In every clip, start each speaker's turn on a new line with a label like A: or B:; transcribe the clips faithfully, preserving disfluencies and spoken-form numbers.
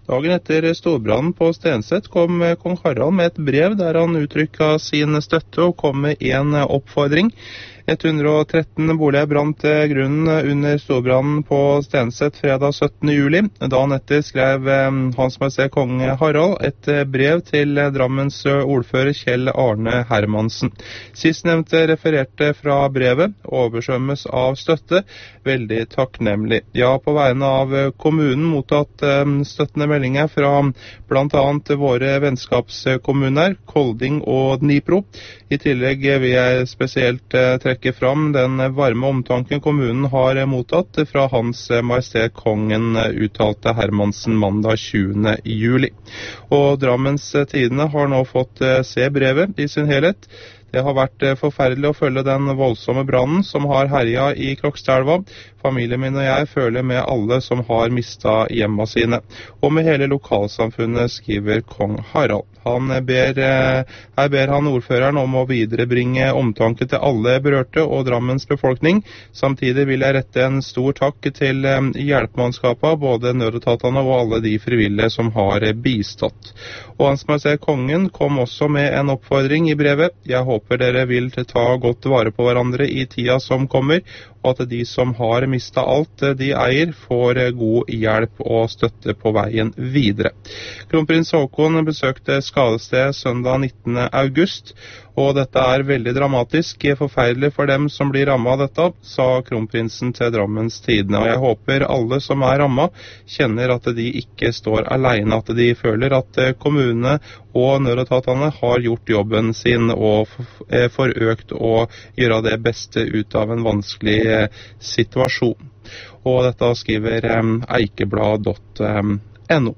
A: Dagen etter storbrannen på Stenset kom kong Harald med et brev der han uttrykket sin støtte og kom med en oppfordring. ett hundre og tretten boliger brant til grunnen under storbrannen på Stenset fredag syttende juli. Dagen etter skrev Hans Majestet Kong Harald et brev til Drammens ordfører Kjell Arne Hermansen. Sistnevnte refererte fra brevet, oversvømmes av støtte, veldig takknemlig. Ja, på vegne av kommunen mottatt støttende meldinger fra blant annet våre vennskapskommuner, Kolding og Dnipro. I tillegg vil jeg spesielt trekke fram den varme omtanken kommunen har mottatt fra Hans Majestet Kongen, uttalte Hermansen mandag tjuende juli. Og Drammens Tidende har nå fått se brevet i sin helhet. Det har vært forferdelig å følge den voldsomme brannen som har herjet i Krokstadelva. Familien min og jeg føler med alle som har mistet hjemmene sine, og med hele lokalsamfunnet, skriver kong Harald. Han ber, her ber han ordføreren om å viderebringe omtanke til alle berørte og Drammens befolkning. Samtidig vil jeg rette en stor takk til hjelpemannskapene, både nødetatene og alle de frivillige som har bistått. Og Hans Majestet Kongen kom også med en oppfordring i brevet. Jeg håper dere vil ta godt vare på hverandre i tida som kommer, og at de som har mistet alt de eier, får god hjelp og støtte på veien videre. Kronprins Haakon besøkte skadestedet søndag nittende august, og dette er veldig dramatisk, forferdelig for dem som blir rammet av dette, sa kronprinsen til Drammens Tidende. Og jeg håper alle som er rammet kjenner at de ikke står alene, at de føler at kommunene og nødetatene har gjort jobben sin og forøkt å gjøre det beste ut av en vanskelig situasjon. Og dette skriver eikeblad punktum no.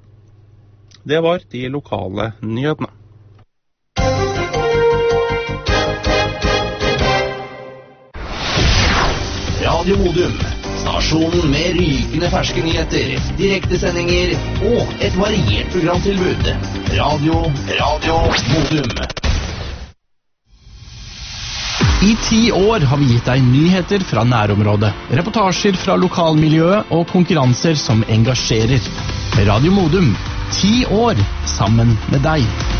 A: Det var de lokale nyhetene.
B: Radio Modum, stasjonen med rykende ferske nyheter, direktesendinger og et variert programtilbud. Radio, Radio Modum. I ti år har vi gitt deg nyheter fra nærområdet, reportasjer fra lokalmiljøet og konkurranser som engasjerer. Radio Modum, ti år sammen med deg.